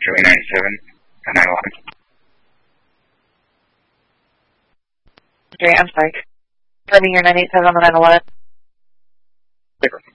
Joey 97, 911. Okay, I'm sorry. Sending your 987 on the 911. Paper.